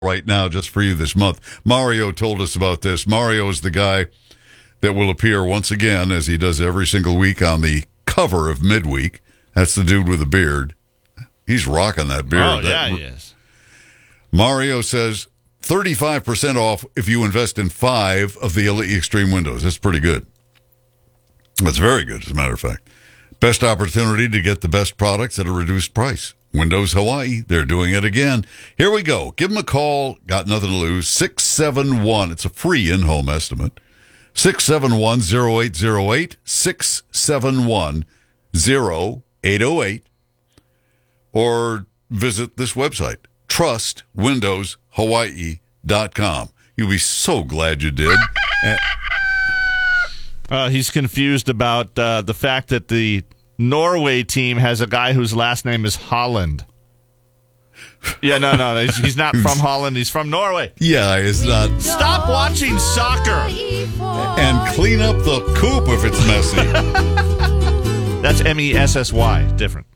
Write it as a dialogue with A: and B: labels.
A: right now just for you this month. Mario told us about this. Mario is the guy that will appear once again, as he does every single week, on the cover of Midweek. That's the dude with the beard. He's rocking that beard.
B: Oh, yeah, he is.
A: Mario says 35% off if you invest in 5 of the Elite Extreme windows. That's pretty good. That's very good, as a matter of fact. Best opportunity to get the best products at a reduced price. Windows Hawaii, they're doing it again. Here we go. Give them a call. Got nothing to lose. 671. It's a free in-home estimate. 671-0808. 671-0808. Or visit this website, trustwindowshawaii.com. You'll be so glad you did.
B: He's confused about the fact that the Norway team has a guy whose last name is Holland. Yeah, no. He's not from Holland. He's from Norway.
A: Yeah, it's not.
B: Stop watching soccer.
A: And clean up the coop if it's messy.
B: That's MESSY. Different.